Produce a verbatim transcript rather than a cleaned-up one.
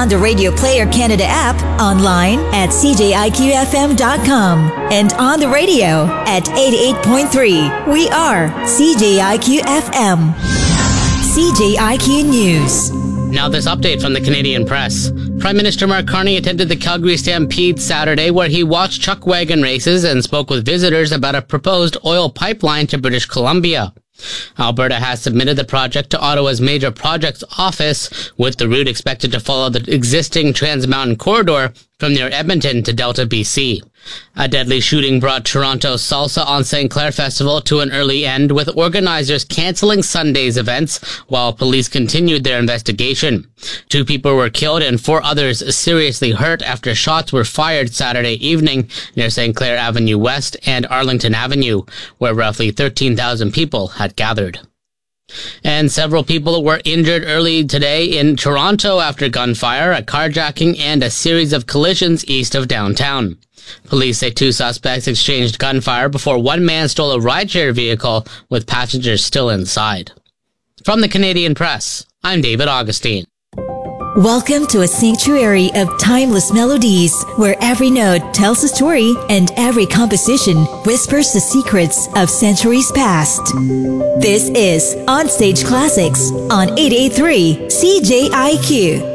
on the Radio Player Canada app, online at c j i q f m dot com, and on the radio at eighty-eight point three. We are C J I Q F M. C J I Q News. Now this update from the Canadian Press. Prime Minister Mark Carney attended the Calgary Stampede Saturday, where he watched chuck wagon races and spoke with visitors about a proposed oil pipeline to British Columbia. Alberta has submitted the project to Ottawa's Major Projects Office, with the route expected to follow the existing Trans Mountain Corridor from near Edmonton to Delta, B C. A deadly shooting brought Toronto's Salsa on Saint Clair Festival to an early end, with organizers cancelling Sunday's events while police continued their investigation. Two people were killed and four others seriously hurt after shots were fired Saturday evening near Saint Clair Avenue West and Arlington Avenue, where roughly thirteen thousand people had gathered. And several people were injured early today in Toronto after gunfire, a carjacking, and a series of collisions east of downtown. Police say two suspects exchanged gunfire before one man stole a rideshare vehicle with passengers still inside. From the Canadian Press, I'm David Augustine. Welcome to a sanctuary of timeless melodies, where every note tells a story and every composition whispers the secrets of centuries past. This is Onstage Classics on eight eighty-three C J I Q.